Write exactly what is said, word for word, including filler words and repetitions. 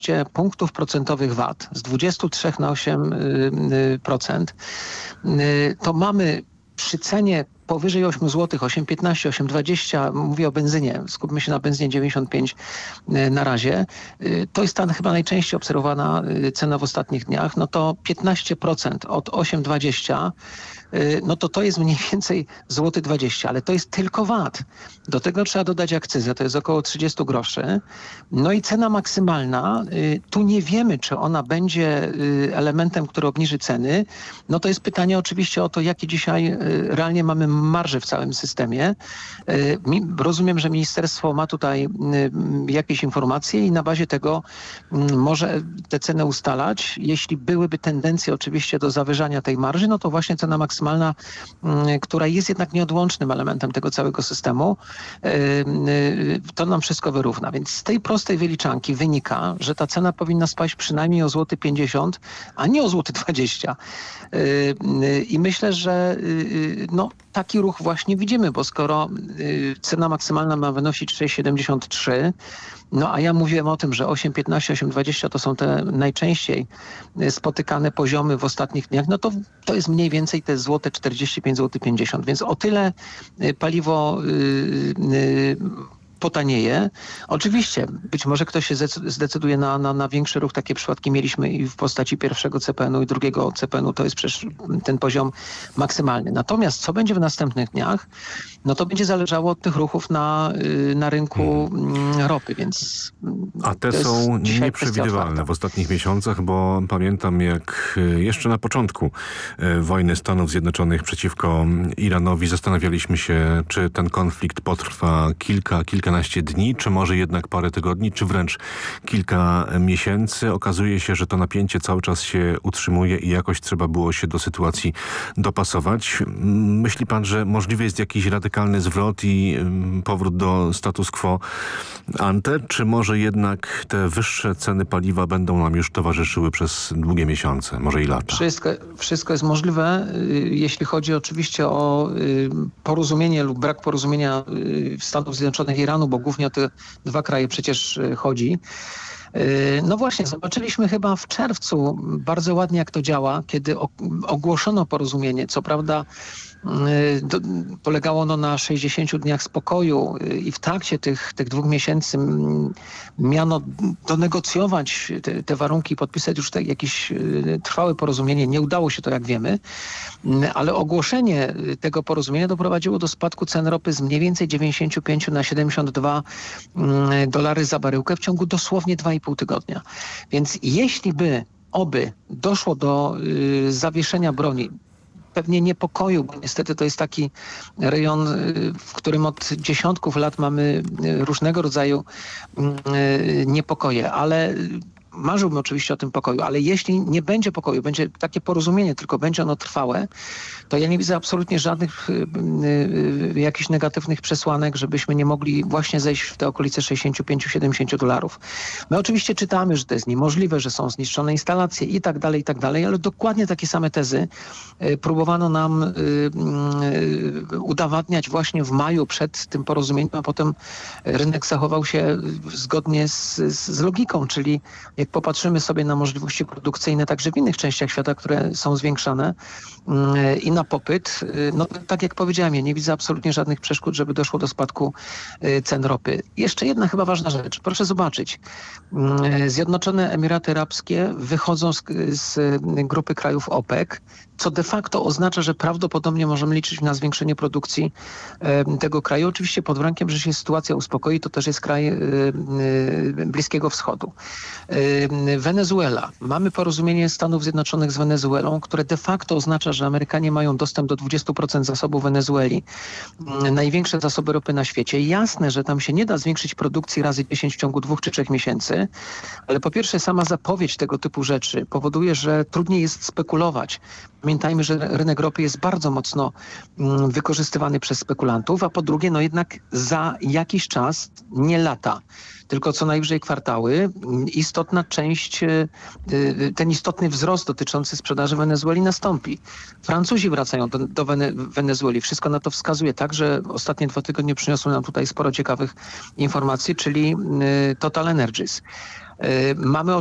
punktów procentowych V A T z dwudziestu trzech na osiem procent, to mamy przy cenie powyżej osiem złotych, osiem piętnaście, osiem dwadzieścia, mówię o benzynie, skupmy się na benzynie dziewięćdziesiąt pięć na razie, to jest ta chyba najczęściej obserwowana cena w ostatnich dniach, no to piętnaście procent od osiem dwadzieścia, no to to jest mniej więcej złoty dwadzieścia, ale to jest tylko V A T. Do tego trzeba dodać akcyzę, to jest około trzydzieści groszy. No i cena maksymalna, tu nie wiemy, czy ona będzie elementem, który obniży ceny. No to jest pytanie oczywiście o to, jakie dzisiaj realnie mamy marże w całym systemie. Rozumiem, że ministerstwo ma tutaj jakieś informacje i na bazie tego może tę cenę ustalać. Jeśli byłyby tendencje oczywiście do zawyżania tej marży, no to właśnie cena maksymalna, która jest jednak nieodłącznym elementem tego całego systemu, to nam wszystko wyrówna. Więc z tej prostej wyliczanki wynika, że ta cena powinna spaść przynajmniej o złoty pięćdziesiąt, a nie o złoty dwadzieścia. I myślę, że no, taki ruch właśnie widzimy, bo skoro cena maksymalna ma wynosić sześć siedemdziesiąt trzy, no a ja mówiłem o tym, że osiem piętnaście, osiem dwadzieścia to są te najczęściej spotykane poziomy w ostatnich dniach, no to to jest mniej więcej te złote czterdzieści pięć, złoty pięćdziesiąt, więc o tyle paliwo yy, yy, potanieje. Oczywiście, być może ktoś się zdecyduje na, na, na większy ruch. Takie przypadki mieliśmy i w postaci pierwszego C P N u i drugiego C P N u. To jest przecież ten poziom maksymalny. Natomiast co będzie w następnych dniach, no to będzie zależało od tych ruchów na, na rynku hmm. ropy, więc... A te są nieprzewidywalne w ostatnich miesiącach, bo pamiętam, jak jeszcze na początku wojny Stanów Zjednoczonych przeciwko Iranowi zastanawialiśmy się, czy ten konflikt potrwa kilka, kilkanaście dni, czy może jednak parę tygodni, czy wręcz kilka miesięcy. Okazuje się, że to napięcie cały czas się utrzymuje i jakoś trzeba było się do sytuacji dopasować. Myśli pan, że możliwy jest jakiś radykalny zwrot i powrót do status quo ante, czy może jednak te wyższe ceny paliwa będą nam już towarzyszyły przez długie miesiące, może i lata? Wszystko, wszystko jest możliwe, jeśli chodzi oczywiście o porozumienie lub brak porozumienia Stanów Zjednoczonych i Iranu, bo głównie o te dwa kraje przecież chodzi. No właśnie, zobaczyliśmy chyba w czerwcu bardzo ładnie, jak to działa, kiedy ogłoszono porozumienie. Co prawda do, polegało ono na sześćdziesięciu dniach spokoju i w trakcie tych, tych dwóch miesięcy miano donegocjować te, te warunki, podpisać już te, jakieś trwałe porozumienie. Nie udało się to, jak wiemy, ale ogłoszenie tego porozumienia doprowadziło do spadku cen ropy z mniej więcej dziewięćdziesiąt pięć na siedemdziesiąt dwa dolary za baryłkę w ciągu dosłownie dwa i pół tygodnia. Więc jeśli by, oby doszło do y, zawieszenia broni, pewnie niepokoju, bo niestety to jest taki rejon, w którym od dziesiątków lat mamy różnego rodzaju niepokoje, ale marzyłbym oczywiście o tym pokoju, ale jeśli nie będzie pokoju, będzie takie porozumienie, tylko będzie ono trwałe, to ja nie widzę absolutnie żadnych y, y, jakichś negatywnych przesłanek, żebyśmy nie mogli właśnie zejść w te okolice sześćdziesiąt pięć do siedemdziesięciu dolarów. My oczywiście czytamy, że to jest niemożliwe, że są zniszczone instalacje i tak dalej, i tak dalej, ale dokładnie takie same tezy y, próbowano nam y, y, udowadniać właśnie w maju przed tym porozumieniem, a potem rynek zachował się zgodnie z, z, z logiką, czyli jak popatrzymy sobie na możliwości produkcyjne także w innych częściach świata, które są zwiększane yy, i na popyt, yy, no tak jak powiedziałem, ja nie widzę absolutnie żadnych przeszkód, żeby doszło do spadku yy, cen ropy. Jeszcze jedna chyba ważna rzecz. Proszę zobaczyć. Yy, Zjednoczone Emiraty Arabskie wychodzą z, z grupy krajów OPEC, co de facto oznacza, że prawdopodobnie możemy liczyć na zwiększenie produkcji yy, tego kraju. Oczywiście pod warunkiem, że się sytuacja uspokoi, to też jest kraj yy, yy, Bliskiego Wschodu. Wenezuela. Mamy porozumienie Stanów Zjednoczonych z Wenezuelą, które de facto oznacza, że Amerykanie mają dostęp do dwudziestu procent zasobów Wenezueli. Największe zasoby ropy na świecie. Jasne, że tam się nie da zwiększyć produkcji razy dziesięć w ciągu dwóch czy trzech miesięcy, ale po pierwsze sama zapowiedź tego typu rzeczy powoduje, że trudniej jest spekulować. Pamiętajmy, że rynek ropy jest bardzo mocno wykorzystywany przez spekulantów, a po drugie, no jednak za jakiś czas, nie lata, tylko co najwyżej kwartały, istotna część, ten istotny wzrost dotyczący sprzedaży Wenezueli nastąpi. Francuzi wracają do, do Wenezueli. Wszystko na to wskazuje, tak, że ostatnie dwa tygodnie przyniosły nam tutaj sporo ciekawych informacji, czyli Total Energies. Mamy